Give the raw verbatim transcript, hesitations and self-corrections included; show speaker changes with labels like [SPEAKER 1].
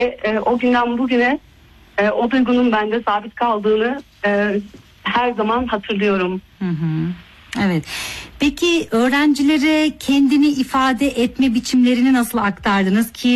[SPEAKER 1] e, o günden bugüne e, o duygunun bende sabit kaldığını e, her zaman hatırlıyorum.
[SPEAKER 2] Hı hı. Evet. Peki öğrencilere kendini ifade etme biçimlerini nasıl aktardınız ki